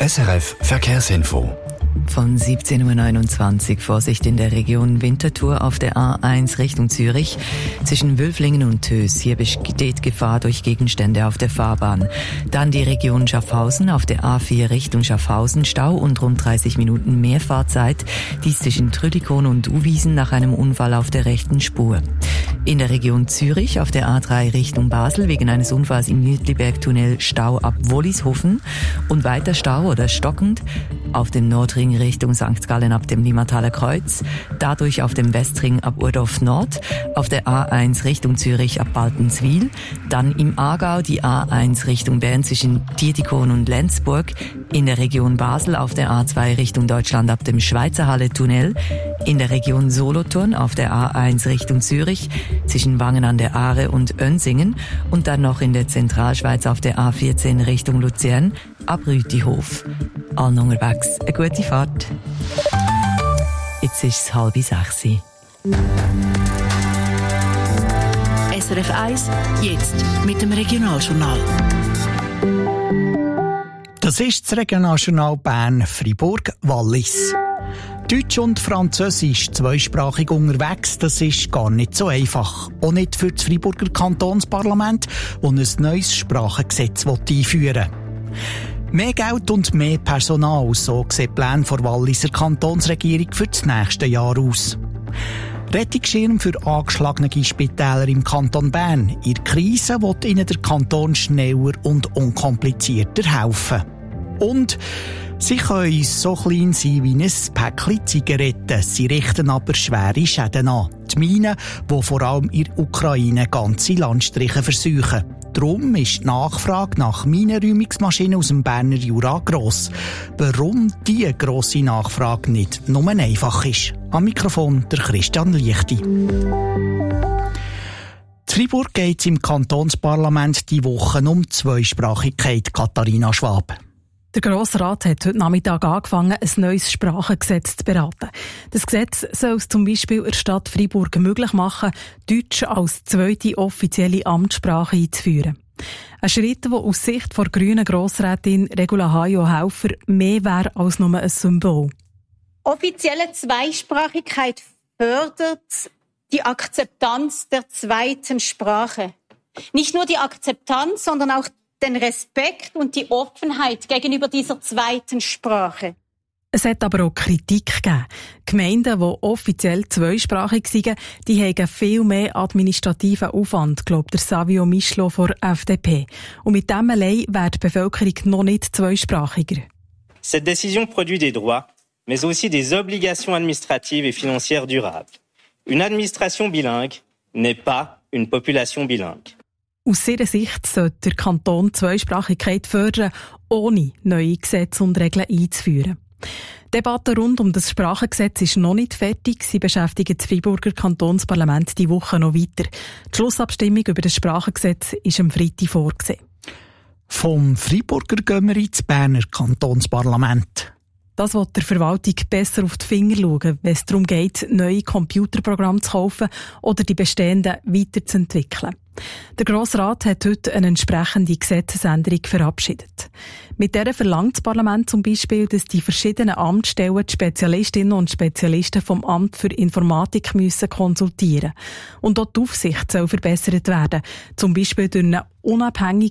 SRF Verkehrsinfo. Von 17.29 Uhr Vorsicht in der Region Winterthur auf der A1 Richtung Zürich. Zwischen Wülflingen und Töss. Hier besteht Gefahr durch Gegenstände auf der Fahrbahn. Dann die Region Schaffhausen auf der A4 Richtung Schaffhausen. Stau und rund 30 Minuten mehr Fahrzeit. Dies zwischen Trüdikon und Uwiesen nach einem Unfall auf der rechten Spur. In der Region Zürich auf der A3 Richtung Basel wegen eines Unfalls im Nidliberg-Tunnel Stau ab Wollishofen und weiter Stau oder stockend auf dem Nordring Richtung St. Gallen ab dem Limmataler Kreuz, dadurch auf dem Westring ab Urdorf Nord, auf der A1 Richtung Zürich ab Baltenswil, dann im Aargau die A1 Richtung Bern zwischen Dietikon und Lenzburg, in der Region Basel auf der A2 Richtung Deutschland ab dem Schweizerhalle-Tunnel, in der Region Solothurn auf der A1 Richtung Zürich zwischen Wangen an der Aare und Önsingen und dann noch in der Zentralschweiz auf der A14 Richtung Luzern ab Rütihof. Allen unterwegs eine gute Fahrt. Jetzt ist es 5:30. SRF 1, jetzt mit dem Regionaljournal. Das ist das Regionaljournal Bern-Fribourg-Wallis. Deutsch und Französisch zweisprachig unterwegs, das ist gar nicht so einfach. Auch nicht für das Freiburger Kantonsparlament, das ein neues Sprachengesetz einführen will. Mehr Geld und mehr Personal, so sieht die Pläne der Walliser Kantonsregierung für das nächste Jahr aus. Rettungsschirm für angeschlagene Spitäler im Kanton Bern. In der Krise will ihnen der Kanton schneller und unkomplizierter helfen. Und sie können so klein sein wie ein Päckchen Zigaretten. Sie richten aber schwere Schäden an. Die Minen, die vor allem in der Ukraine ganze Landstriche versuchen. Darum ist die Nachfrage nach Minenräumungsmaschinen aus dem Berner Jura gross. Warum diese grosse Nachfrage nicht nur einfach ist. Am Mikrofon der Christian Lichti. In Freiburg geht es im Kantonsparlament die Woche um Zweisprachigkeit, Katharina Schwab. Der Grosse Rat hat heute Nachmittag angefangen, ein neues Sprachengesetz zu beraten. Das Gesetz soll es zum Beispiel in der Stadt Freiburg möglich machen, Deutsch als zweite offizielle Amtssprache einzuführen. Ein Schritt, der aus Sicht der grünen Grossrätin Regula Hajo-Helfer mehr wäre als nur ein Symbol. Offizielle Zweisprachigkeit fördert die Akzeptanz der zweiten Sprache. Nicht nur die Akzeptanz, sondern auch den Respekt und die Offenheit gegenüber dieser zweiten Sprache. Es hat aber auch Kritik gegeben. Gemeinden, die offiziell zweisprachig sind, die haben viel mehr administrativen Aufwand, glaubt der Savio Michlo von FDP. Und mit dem allein wäre die Bevölkerung noch nicht zweisprachiger. Cette décision produit des droits, mais aussi des obligations administratives et financières durables. Une administration bilingue n'est pas une population bilingue. Aus ihrer Sicht sollte der Kanton Zweisprachigkeit fördern, ohne neue Gesetze und Regeln einzuführen. Die Debatte rund um das Sprachengesetz ist noch nicht fertig. Sie beschäftigen das Freiburger Kantonsparlament die Woche noch weiter. Die Schlussabstimmung über das Sprachengesetz ist am Freitag vorgesehen. Vom Freiburger gehen wir ins Berner Kantonsparlament. Das will der Verwaltung besser auf die Finger schauen, wenn es darum geht, neue Computerprogramme zu kaufen oder die bestehenden weiterzuentwickeln. Der Grosse Rat hat heute eine entsprechende Gesetzesänderung verabschiedet. Mit der verlangt das Parlament zum Beispiel, dass die verschiedenen Amtsstellen die Spezialistinnen und Spezialisten vom Amt für Informatik müssen konsultieren. Und auch die Aufsicht soll verbessert werden, zum Beispiel durch eine unabhängige